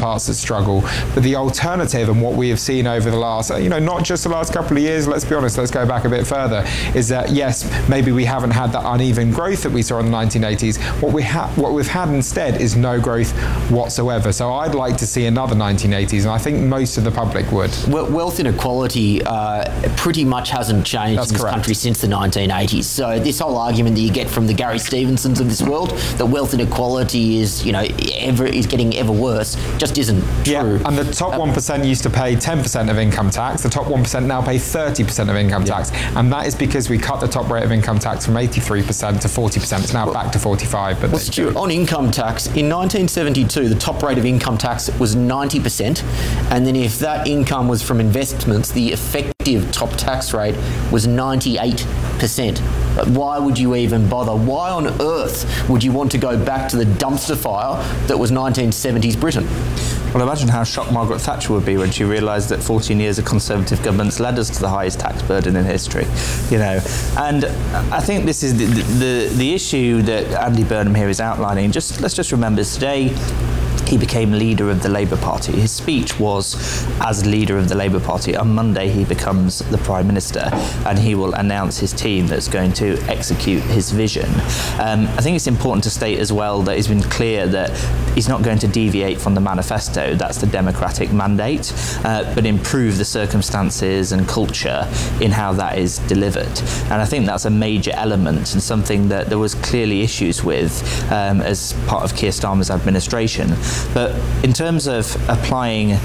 parts that struggle. But the alternative, and what we have seen over the last, not just the last couple of years, let's be honest, let's go back a bit further, is that yes, maybe we haven't had that uneven growth that we saw in the 1980s. What we've had instead is no growth whatsoever. So I'd like to see another 1980s, and I think most of the public would. Wealth inequality pretty much hasn't changed in this country since the 1980s. So this whole argument that you get from the Gary Stevensons of this world, that wealth inequality is getting ever worse, just isn't true. Yeah, and the top 1% used to pay 10% of income tax. The top 1% now pay 30% of income tax, and that is because we cut the top rate of income tax from 83% to 40%. It's now back to 45%. But Stuart, on income tax, in 1972, the top rate of income tax was 90%, and then if that income was from investments, the effective top tax rate was 98%. Why would you even bother? Why on earth would you want to go back to the dumpster fire that was 1970s Britain? Well, imagine how shocked Margaret Thatcher would be when she realised that 14 years of Conservative governments led us to the highest tax burden in history, And I think this is the issue that Andy Burnham here is outlining. Let's just remember today, he became leader of the Labour Party. His speech was as leader of the Labour Party. On Monday, he becomes the Prime Minister, and he will announce his team that's going to execute his vision. I think it's important to state as well that he's been clear that he's not going to deviate from the manifesto. That's the democratic mandate, but improve the circumstances and culture in how that is delivered. And I think that's a major element and something that there was clearly issues with as part of Keir Starmer's administration. But in terms of applying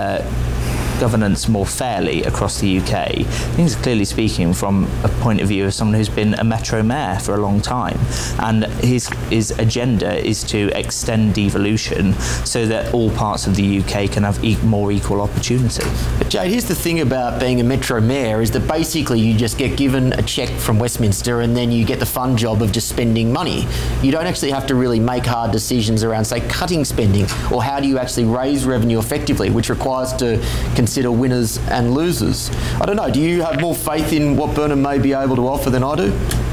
governance more fairly across the UK, I think it's clearly speaking from a point of view of someone who's been a Metro Mayor for a long time, and his agenda is to extend devolution so that all parts of the UK can have more equal opportunity. But Jade, here's the thing about being a Metro Mayor is that basically you just get given a cheque from Westminster and then you get the fun job of just spending money. You don't actually have to really make hard decisions around, say, cutting spending, or how do you actually raise revenue effectively, which requires to consider winners and losers. I don't know, do you have more faith in what Burnham may be able to offer than I do?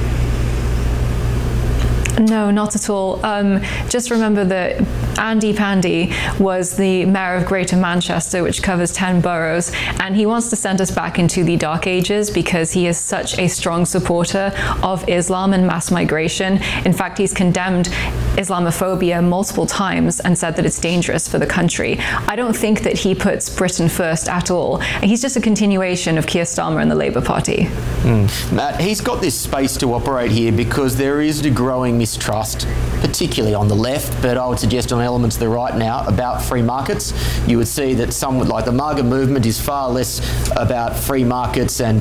No, not at all. Just remember that Andy Pandy was the mayor of Greater Manchester, which covers 10 boroughs, and he wants to send us back into the dark ages because he is such a strong supporter of Islam and mass migration. In fact, he's condemned Islamophobia multiple times and said that it's dangerous for the country. I don't think that he puts Britain first at all. He's just a continuation of Keir Starmer and the Labour Party. Matt, he's got this space to operate here because there is a growing mistrust, particularly on the left, but I would suggest on elements of the right now, about free markets. You would see that some, like the MAGA movement, is far less about free markets and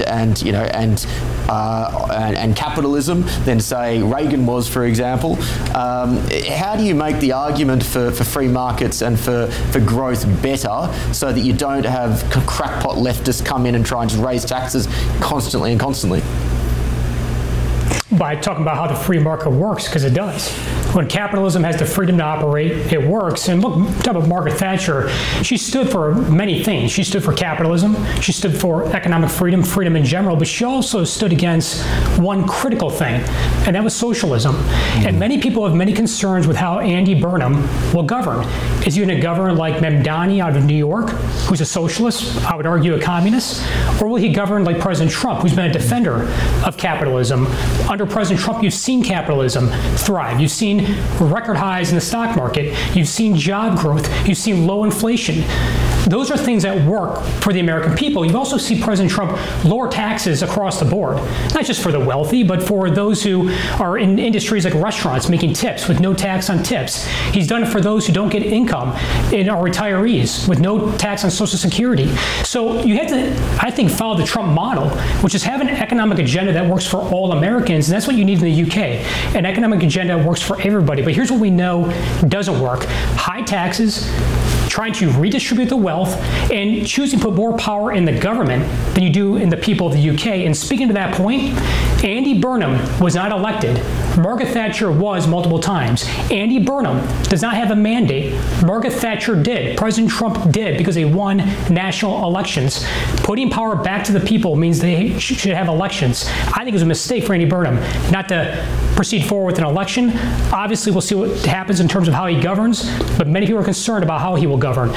capitalism than, say, Reagan was, for example. How do you make the argument for free markets and for growth better so that you don't have crackpot leftists come in and try and just raise taxes constantly and constantly? By talking about how the free market works, because it does. When capitalism has the freedom to operate, it works. And look, talk about Margaret Thatcher. She stood for many things. She stood for capitalism. She stood for economic freedom, freedom in general. But she also stood against one critical thing, and that was socialism. And many people have many concerns with how Andy Burnham will govern. Is he going to govern like Mamdani out of New York, who's a socialist, I would argue a communist? Or will he govern like President Trump, who's been a defender of capitalism? Under President Trump, you've seen capitalism thrive. You've seen record highs in the stock market. You've seen job growth. You've seen low inflation. Those are things that work for the American people. You've also seen President Trump lower taxes across the board, not just for the wealthy, but for those who are in industries like restaurants making tips with no tax on tips. He's done it for those who don't get income and are retirees with no tax on Social Security. So you have to, I think, follow the Trump model, which is have an economic agenda that works for all Americans, and that's what you need in the UK. An economic agenda that works for everybody. But here's what we know doesn't work. High taxes, trying to redistribute the wealth, and choosing to put more power in the government than you do in the people of the UK. And speaking to that point, Andy Burnham was not elected. Margaret Thatcher was multiple times. Andy Burnham does not have a mandate. Margaret Thatcher did. President Trump did, because they won national elections. Putting power back to the people means they should have elections. I think it was a mistake for Andy Burnham not to proceed forward with an election. Obviously, we'll see what happens in terms of how he governs, but many people are concerned about how he will govern.